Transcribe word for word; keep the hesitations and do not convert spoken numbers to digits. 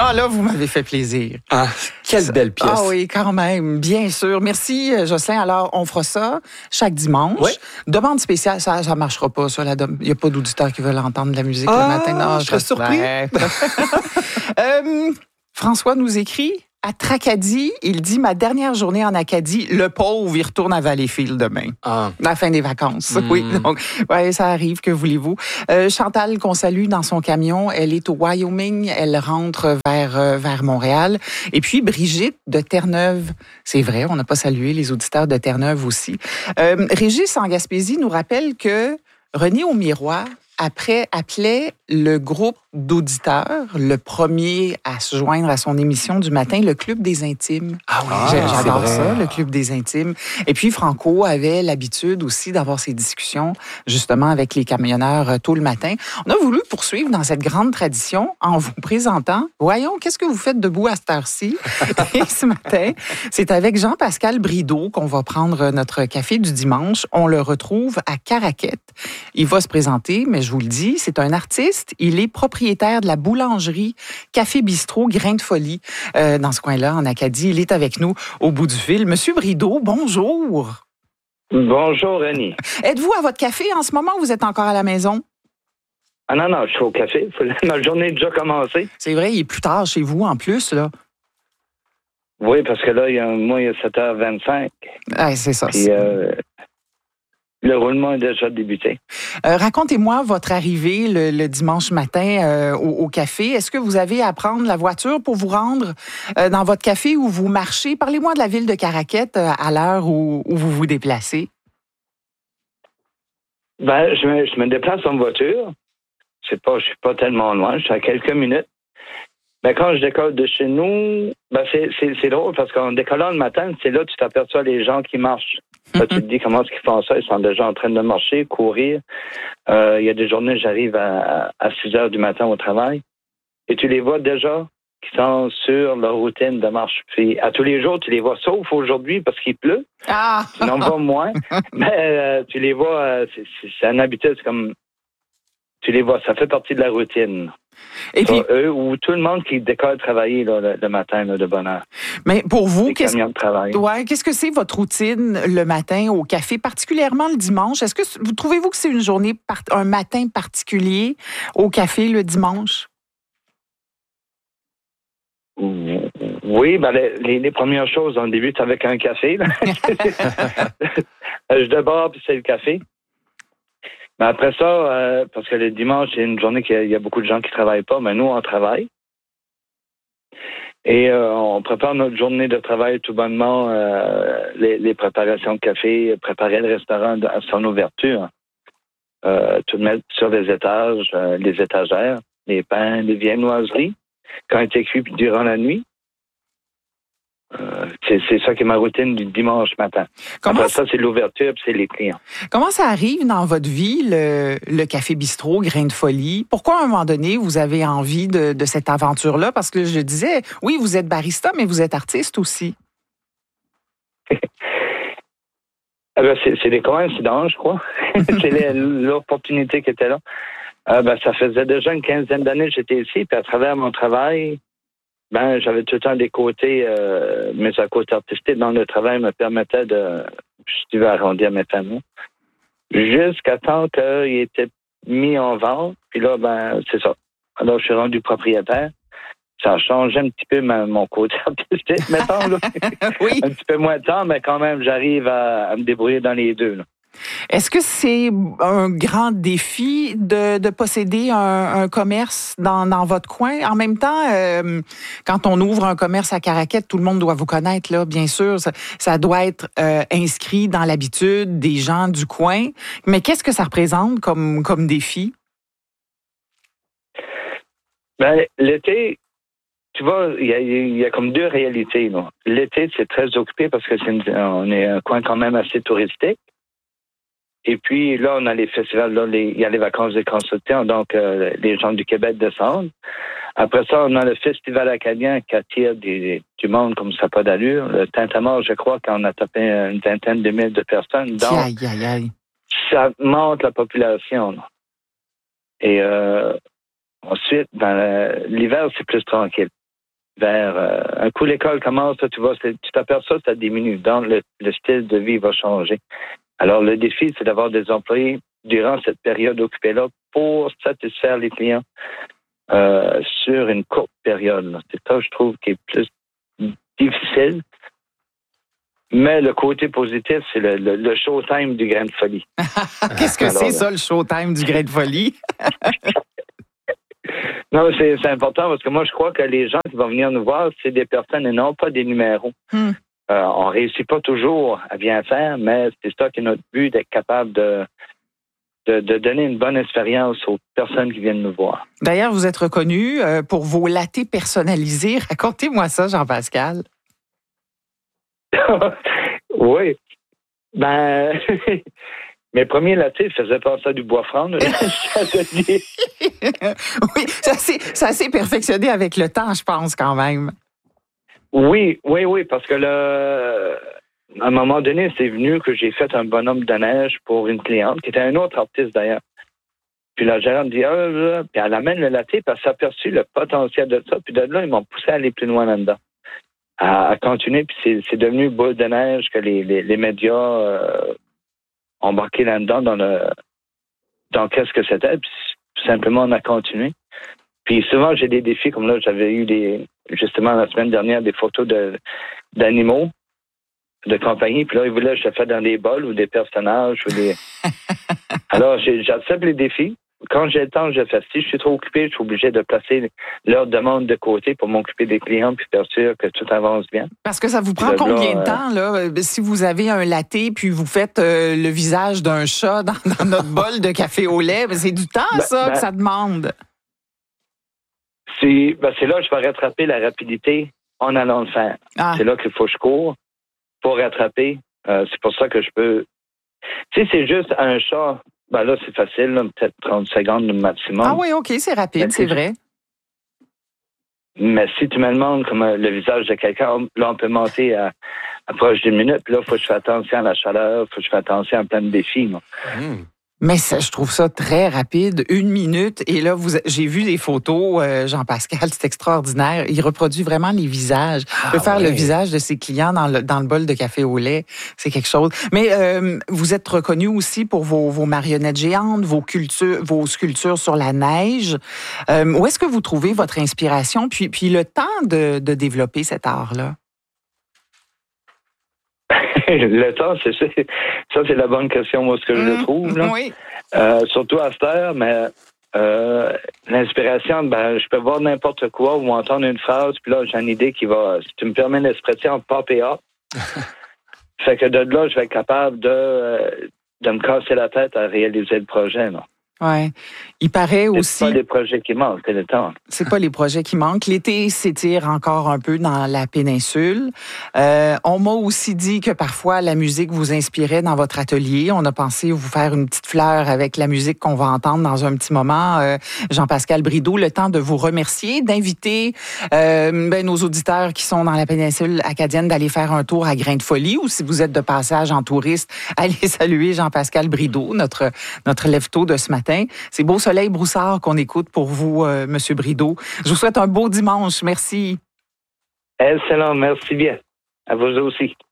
Ah là, vous m'avez fait plaisir. Ah, quelle belle pièce. Ah oui, quand même, bien sûr. Merci, Jocelyn. Alors, on fera ça chaque dimanche. Oui. Demande spéciale, ça ne marchera pas, ça. Il n'y a pas d'auditeurs qui veulent entendre de la musique ah, le matin. Non, je serais surpris. euh, François nous écrit... À Tracadie, il dit « Ma dernière journée en Acadie, le pauvre, il retourne à Valleyfield demain. Ah. » À la fin des vacances, mm. oui. Donc, ouais, ça arrive, que voulez-vous. Euh, Chantal, qu'on salue dans son camion, elle est au Wyoming. Elle rentre vers, euh, vers Montréal. Et puis, Brigitte de Terre-Neuve. C'est vrai, on n'a pas salué les auditeurs de Terre-Neuve aussi. Euh, Régis, en Gaspésie, nous rappelle que René Aumirois après, appelait le groupe d'auditeurs, le premier à se joindre à son émission du matin, le Club des Intimes. Ah oui, j'adore ça, le Club des Intimes. Et puis, Franco avait l'habitude aussi d'avoir ces discussions, justement, avec les camionneurs tôt le matin. On a voulu poursuivre dans cette grande tradition en vous présentant, voyons, qu'est-ce que vous faites debout à cette heure-ci? Et ce matin, c'est avec Jean-Pascal Brideau qu'on va prendre notre café du dimanche. On le retrouve à Caraquette. Il va se présenter, mais je vous le dis, c'est un artiste. Il est propriétaire de la boulangerie Café Bistrot Grain de Folie euh, dans ce coin-là, en Acadie. Il est avec nous au bout du fil. Monsieur Brideau, bonjour. Bonjour, René. Êtes-vous à votre café en ce moment ou vous êtes encore à la maison? Ah non, non, je suis au café. Ma journée est déjà commencée. C'est vrai, il est plus tard chez vous en plus, là. Oui, parce que là, il y a, moi, il est sept heures vingt-cinq. Ah, c'est ça. Puis, euh, le roulement est déjà débuté. Euh, racontez-moi votre arrivée le, le dimanche matin euh, au, au café. Est-ce que vous avez à prendre la voiture pour vous rendre euh, dans votre café ou vous marchez? Parlez-moi de la ville de Caraquette euh, à l'heure où, où vous vous déplacez. Ben, je me, je me déplace en voiture. C'est pas, je suis pas tellement loin. Je suis à quelques minutes. Mais quand je décolle de chez nous, ben c'est, c'est, c'est drôle parce qu'en décollant le matin, c'est là que tu t'aperçois les gens qui marchent. Là, tu te dis comment est-ce qu'ils font ça? Ils sont déjà en train de marcher, courir. Euh, il y a des journées, j'arrive à, à six heures du matin au travail. Et tu les vois déjà qui sont sur leur routine de marche. Puis à tous les jours, tu les vois, sauf aujourd'hui parce qu'il pleut. Ah! Tu n'en vois moins. Mais euh, tu les vois, euh, c'est, c'est, c'est un habitude, c'est comme... Tu les vois, ça fait partie de la routine. Et puis, eux ou tout le monde qui décolle travailler là, le, le matin là, de bonne heure. Mais pour vous, les qu'est-ce, de travail. Ouais, qu'est-ce que c'est votre routine le matin au café, particulièrement le dimanche? Est-ce que vous trouvez-vous que c'est une journée, un matin particulier au café le dimanche? Oui, ben les, les premières choses, on débute avec un café. Là. Je déborde, puis c'est le café. Mais après ça, euh, parce que le dimanche, c'est une journée qu'il y a, il y a beaucoup de gens qui ne travaillent pas, mais nous, on travaille. Et euh, on prépare notre journée de travail tout bonnement, euh, les, les préparations de café, préparer le restaurant à son ouverture, euh, tout mettre sur les étages, euh, les étagères, les pains, les viennoiseries, quand ils étaient cuits durant la nuit. Euh, c'est, c'est ça qui est ma routine du dimanche matin. Comment Après ça, c'est l'ouverture puis c'est les clients. Comment ça arrive dans votre vie, le, le Café Bistrot, Grain de Folie? Pourquoi, à un moment donné, vous avez envie de, de cette aventure-là? Parce que je disais, oui, vous êtes barista, mais vous êtes artiste aussi. ah ben, c'est, c'est des coïncidences, je crois. c'est les, l'opportunité qui était là. Euh, ben, ça faisait déjà une quinzaine d'années que j'étais ici, puis à travers mon travail... Ben, j'avais tout le temps des côtés, euh, mes à côté artistiques dans le travail me permettait de, je devais arrondir mes familles. Jusqu'à temps qu'il était mis en vente, puis là, ben, c'est ça. Alors, je suis rendu propriétaire. Ça a changé un petit peu ma, mon côté artistique, mettons, là. Oui. Un petit peu moins de temps, mais quand même, j'arrive à, à me débrouiller dans les deux, là. Est-ce que c'est un grand défi de, de posséder un, un commerce dans, dans votre coin? En même temps, euh, quand on ouvre un commerce à Caraquette, tout le monde doit vous connaître, là, bien sûr. Ça, ça doit être euh, inscrit dans l'habitude des gens du coin. Mais qu'est-ce que ça représente comme, comme défi? Ben, l'été, tu vois, il y a, y a comme deux réalités, là. L'été, c'est très occupé parce que c'est une, on est un coin quand même assez touristique. Et puis là, on a les festivals, là, il y a les vacances des constructeurs, donc euh, les gens du Québec descendent. Après ça, on a le festival acadien qui attire des, du monde comme ça n'a pas d'allure. Le Tintamarre, je crois qu'on a tapé une vingtaine de mille de personnes. Donc, aïe, aïe, aïe. ça monte la population. Là. Et euh, ensuite, dans le, l'hiver, c'est plus tranquille. vers euh, un coup l'école commence, tu vois, tu t'aperçois que ça diminue. Donc, le, le style de vie va changer. Alors, le défi, c'est d'avoir des employés durant cette période occupée-là pour satisfaire les clients euh, sur une courte période. Là. C'est ça, je trouve, qui est plus difficile. Mais le côté positif, c'est le, le, le showtime du grain de folie. Qu'est-ce que Alors, c'est ça, le showtime du grain de folie? Non, c'est, c'est important parce que moi, je crois que les gens qui vont venir nous voir, c'est des personnes et non pas des numéros. Hmm. Euh, on ne réussit pas toujours à bien faire, mais c'est ça qui est notre but, d'être capable de, de, de donner une bonne expérience aux personnes qui viennent nous voir. D'ailleurs, vous êtes reconnu euh, pour vos lattés personnalisés. Racontez-moi ça, Jean-Pascal. Oui. Ben... Mes premiers lattés faisaient penser à du bois franc. Oui, ça s'est, ça s'est perfectionné avec le temps, je pense, quand même. Oui, oui, oui, parce que là, à un moment donné, c'est venu que j'ai fait un bonhomme de neige pour une cliente, qui était un autre artiste d'ailleurs. Puis la gérante dit, ah, là, puis elle amène le latte, puis elle s'est aperçue le potentiel de ça, puis de là, ils m'ont poussé à aller plus loin là-dedans. À, à continuer, puis c'est, c'est devenu boule de neige que les, les, les médias... Euh, embarqué là-dedans dans le dans qu'est-ce que c'était, puis tout simplement on a continué. Puis souvent j'ai des défis comme là, j'avais eu des justement la semaine dernière des photos de d'animaux de compagnie, puis là ils voulaient que je le fasse dans des bols ou des personnages ou des alors j'ai, j'accepte les défis. Quand j'ai le temps, je fais. Si je suis trop occupé, je suis obligé de placer leur demande de côté pour m'occuper des clients puis faire sûr que tout avance bien. Parce que ça vous prend combien de temps, là? Si vous avez un latte puis vous faites euh, le visage d'un chat dans, dans notre bol de café au lait, ben c'est du temps, ben, ça, ben, que ça demande. C'est, ben, c'est là que je vais rattraper la rapidité en allant le faire. Ah. C'est là qu'il faut que je cours pour rattraper. Euh, c'est pour ça que je peux... Si c'est juste un chat... Ben là, c'est facile, là, peut-être trente secondes le maximum. Ah oui, OK, c'est rapide, mais c'est vrai. Mais si tu me demandes comme le visage de quelqu'un, là, on peut monter à, à proche d'une minute, puis là, il faut que je fasse attention à la chaleur, il faut que je fasse attention à plein de défis. Mmh. Mais ça, je trouve ça très rapide, une minute. Et là, vous, j'ai vu des photos, euh, Jean-Pascal, c'est extraordinaire. Il reproduit vraiment les visages. Il peut ah, faire ouais. le visage de ses clients dans le, dans le bol de café au lait. C'est quelque chose. Mais euh, vous êtes reconnu aussi pour vos, vos marionnettes géantes, vos, cultures, vos sculptures sur la neige. Euh, où est-ce que vous trouvez votre inspiration, puis, puis le temps de, de développer cet art-là? Le temps, c'est, c'est ça, c'est la bonne question, moi, ce que je mmh, le trouve. Là. Oui. Euh, surtout à cette heure, mais euh, l'inspiration, ben, je peux voir n'importe quoi ou entendre une phrase, puis là, j'ai une idée qui va, si tu me permets l'expression, pop et hop. Fait que de là, je vais être capable de, de me casser la tête à réaliser le projet, là. Ouais. Il paraît aussi. C'est pas les projets qui manquent, c'est le temps. C'est pas les projets qui manquent. L'été s'étire encore un peu dans la péninsule. Euh, on m'a aussi dit que parfois la musique vous inspirait dans votre atelier. On a pensé vous faire une petite fleur avec la musique qu'on va entendre dans un petit moment. Euh, Jean-Pascal Brideau, le temps de vous remercier, d'inviter euh, ben, nos auditeurs qui sont dans la péninsule acadienne d'aller faire un tour à Grain de Folie, ou si vous êtes de passage en touriste, allez saluer Jean-Pascal Brideau, notre notre lève-tôt de ce matin. C'est Beau Soleil Broussard qu'on écoute pour vous, euh, Monsieur Brideau. Je vous souhaite un beau dimanche. Merci. Excellent. Merci bien. À vous aussi.